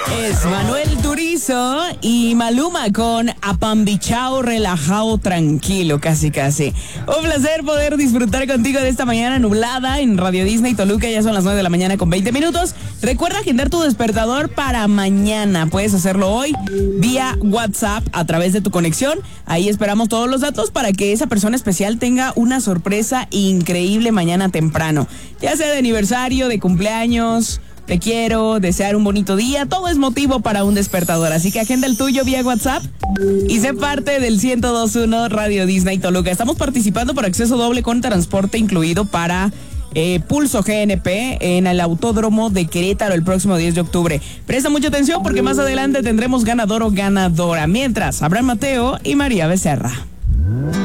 Es Manuel Turizo y Maluma con Apambichao, relajado, tranquilo, casi. Un placer poder disfrutar contigo de esta mañana nublada en Radio Disney Toluca. Ya son las 9 de la mañana con 20 minutos. Recuerda agendar tu despertador para mañana. Puedes hacerlo hoy vía WhatsApp a través de tu conexión. Ahí esperamos todos los datos para que esa persona especial tenga una sorpresa increíble mañana temprano. Ya sea de aniversario, de cumpleaños, te quiero, desear un bonito día, todo es motivo para un despertador. Así que agenda el tuyo vía WhatsApp y sé parte del 102.1 Radio Disney Toluca. Estamos participando por acceso doble con transporte incluido para Pulso GNP en el Autódromo de Querétaro el próximo 10 de octubre. Presta mucha atención porque más adelante tendremos ganador o ganadora. Mientras, Abraham Mateo y María Becerra.